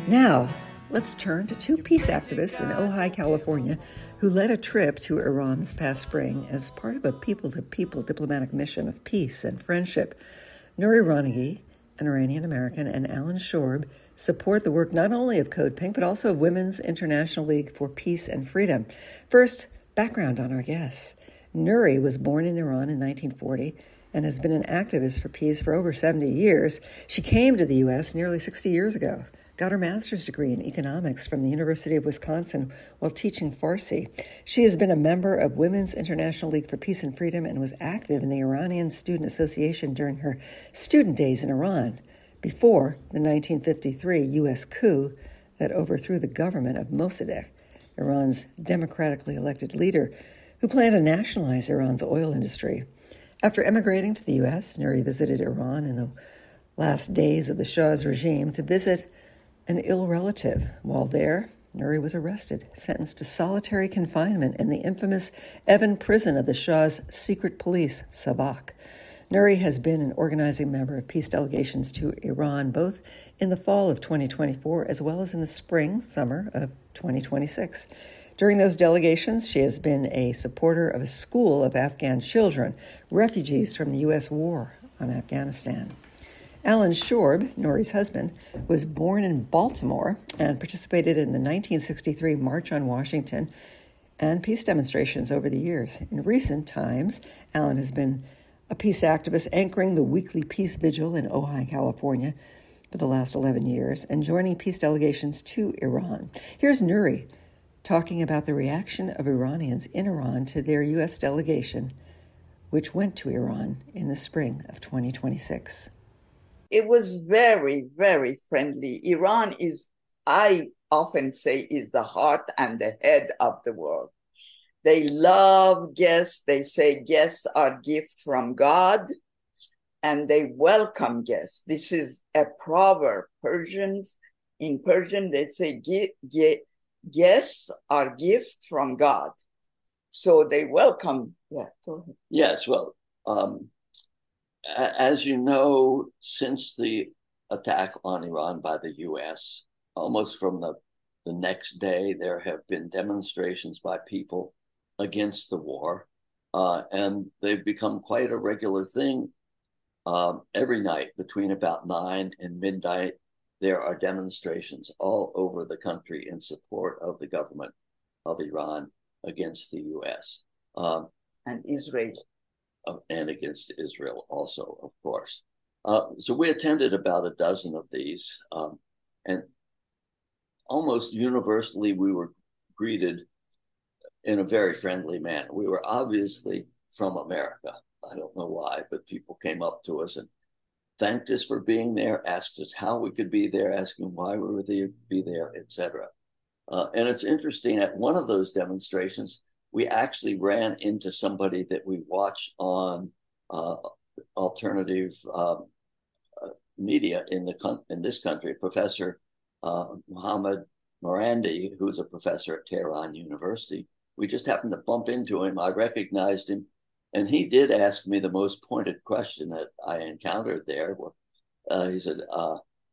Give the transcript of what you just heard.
Now, let's turn to two peace activists in Ojai, California, who led a trip to Iran this past spring as part of a people-to-people diplomatic mission of peace and friendship. Nouri Ronaghi, an Iranian-American, and Alan Shorb support the work not only of Code Pink, but also of Women's International League for Peace and Freedom. First, background on our guests. Nouri was born in Iran in 1940 and has been an activist for peace for over 70 years. She came to the U.S. nearly 60 years ago, got her master's degree in economics from the University of Wisconsin while teaching Farsi. She has been a member of Women's International League for Peace and Freedom and was active in the Iranian Student Association during her student days in Iran before the 1953 U.S. coup that overthrew the government of Mossadegh, Iran's democratically elected leader, who planned to nationalize Iran's oil industry. After emigrating to the U.S., Nouri visited Iran in the last days of the Shah's regime to visit an ill relative. While there, Nouri was arrested, sentenced to solitary confinement in the infamous Evin prison of the Shah's secret police, Savak. Nouri has been an organizing member of peace delegations to Iran, both in the fall of 2024 as well as in the summer of 2026. During those delegations, she has been a supporter of a school of Afghan children, refugees from the U.S. war on Afghanistan. Alan Shorb, Nouri's husband, was born in Baltimore and participated in the 1963 March on Washington and peace demonstrations over the years. In recent times, Alan has been a peace activist anchoring the weekly peace vigil in Ojai, California for the last 11 years and joining peace delegations to Iran. Here's Nouri talking about the reaction of Iranians in Iran to their U.S. delegation, which went to Iran in the spring of 2026. It was very, very friendly. Iran is, I often say, is the heart and the head of the world. They love guests. They say guests are gift from God, and they welcome guests. This is a proverb. In Persian, they say guests are gift from God. So they welcome. Yeah, go ahead. Yes, well, as you know, since the attack on Iran by the U.S., almost from the next day, there have been demonstrations by people against the war, and they've become quite a regular thing. Every night between about 9 and midnight, there are demonstrations all over the country in support of the government of Iran against the U.S. And Israel. And against Israel also, of course. So we attended about a dozen of these, and almost universally we were greeted in a very friendly manner. We were obviously from America. I don't know why, but people came up to us and thanked us for being there, asked us how we could be there, asking why we were there, be there, etc. And it's interesting, at one of those demonstrations, we actually ran into somebody that we watch on alternative media in this country, Professor Mohammad Marandi, who's a professor at Tehran University. We just happened to bump into him. I recognized him, and he did ask me the most pointed question that I encountered there. He said,